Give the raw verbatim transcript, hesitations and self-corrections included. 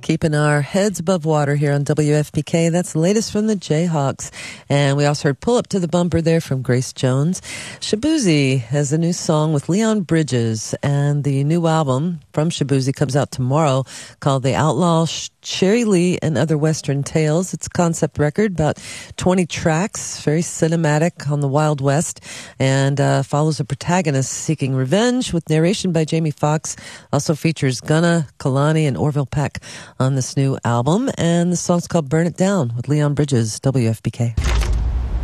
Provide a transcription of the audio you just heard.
Keeping our heads above water here on W F P K. That's the latest from the Jayhawks. And we also heard Pull Up to the Bumper there from Grace Jones. Shaboozey has a new song with Leon Bridges, and the new album from Shaboozey comes out tomorrow called The Outlaw Sherry Lee and Other Western Tales. It's a concept record, about twenty tracks, very cinematic on the Wild West, and uh, follows a protagonist seeking revenge with narration by Jamie Foxx. Also features Gunna, Kalani, and Orville Peck on this new album, and the song's called Burn It Down with Leon Bridges, W F P K.